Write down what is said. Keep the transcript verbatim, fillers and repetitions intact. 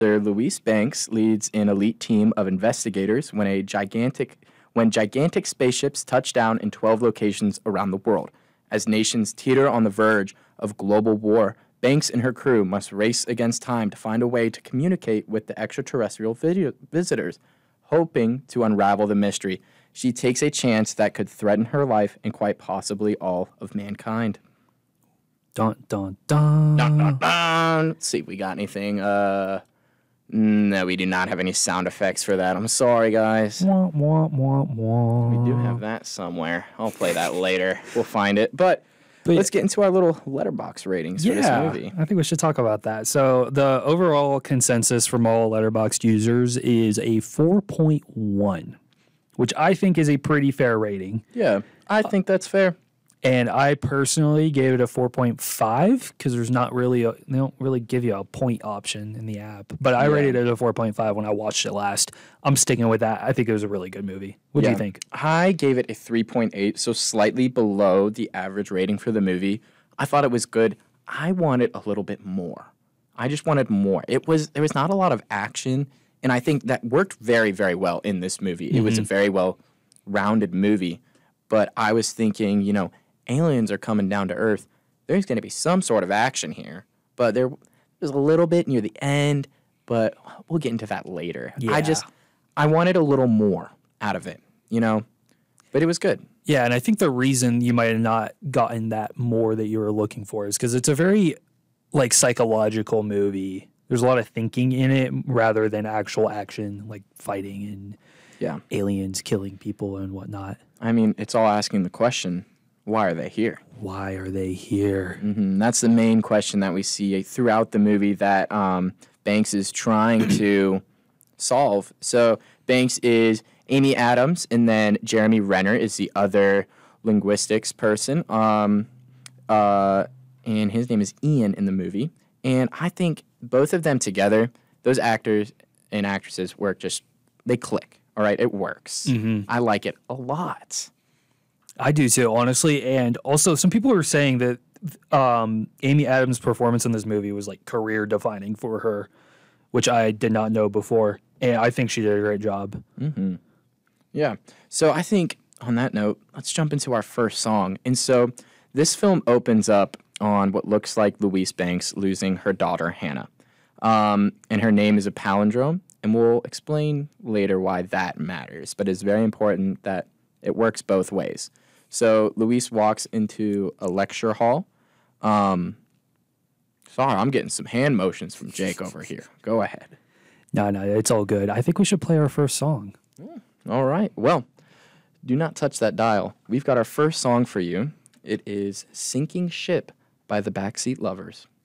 Sir Louise Banks leads an elite team of investigators when a gigantic when gigantic spaceships touch down in twelve locations around the world. As nations teeter on the verge of global war, Banks and her crew must race against time to find a way to communicate with the extraterrestrial video- visitors, hoping to unravel the mystery. She takes a chance that could threaten her life and quite possibly all of mankind. Dun, dun, dun. Dun, dun, dun. Let's see if we got anything. Uh, no, we do not have any sound effects for that. I'm sorry, guys. Wah, wah, wah, wah. We do have that somewhere. I'll play that later. We'll find it. But, But let's get into our little letterbox ratings yeah, for this movie. I think we should talk about that. So the overall consensus from all Letterboxd users is a four point one, which I think is a pretty fair rating. Yeah, I think that's fair. And I personally gave it a four point five because there's not really a, they don't really give you a point option in the app. But I Yeah. rated it a four point five when I watched it last. I'm sticking with that. I think it was a really good movie. What do Yeah. you think? I gave it a three point eight, so slightly below the average rating for the movie. I thought it was good. I wanted a little bit more. I just wanted more. It was there was not a lot of action, and I think that worked very, very well in this movie. It was a very well rounded movie. But I was thinking, you know, aliens are coming down to Earth. There's going to be some sort of action here. But there was a little bit near the end, but we'll get into that later. Yeah. I just, I wanted a little more out of it, you know? But it was good. Yeah, and I think the reason you might have not gotten that more that you were looking for is because it's a very like psychological movie. There's a lot of thinking in it rather than actual action, like fighting and Yeah. aliens killing people and whatnot. I mean, it's all asking the question, why are they here? Why are they here? hmm That's the main question that we see throughout the movie that um, Banks is trying to solve. So Banks is Amy Adams, and then Jeremy Renner is the other linguistics person. Um, uh, and his name is Ian in the movie. And I think both of them together, those actors and actresses work just, they click. All right, it works. I like it a lot. I do too, honestly. And also, some people are saying that um, Amy Adams' performance in this movie was like career defining for her, which I did not know before. And I think she did a great job. Yeah. So I think on that note, let's jump into our first song. And so this film opens up on what looks like Louise Banks losing her daughter, Hannah. Um, and her name is a palindrome. And we'll explain later why that matters. But it's very important that it works both ways. So Louise walks into a lecture hall. Um, sorry, I'm getting some hand motions from Jake over here. Go ahead. No, no, it's all good. I think we should play our first song. All right. Well, do not touch that dial. We've got our first song for you. It is Sinking Ship by the Backseat Lovers.